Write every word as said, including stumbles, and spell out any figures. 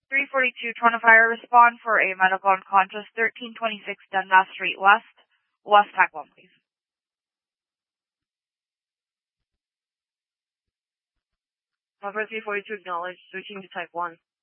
three forty-two Toronto Fire, respond for a medical unconscious, thirteen twenty-six Dundas Street West, West Pack one, please. Operator three forty-two, acknowledged, switching to type one.